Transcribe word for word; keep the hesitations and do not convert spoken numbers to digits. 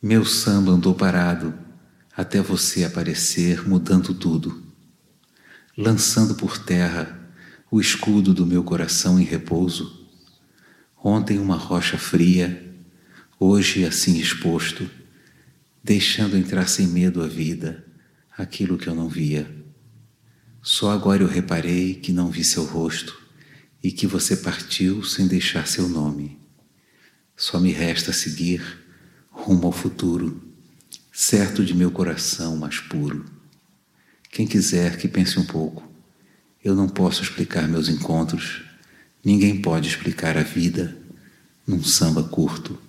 Meu samba andou parado até você aparecer, mudando tudo, lançando por terra o escudo do meu coração em repouso. Ontem uma rocha fria, hoje assim exposto, deixando entrar sem medo a vida, aquilo que eu não via. Só agora eu reparei que não vi seu rosto e que você partiu sem deixar seu nome. Só me resta seguir rumo ao futuro, certo de meu coração mais puro. Quem quiser que pense um pouco, eu não posso explicar meus encontros, ninguém pode explicar a vida num samba curto.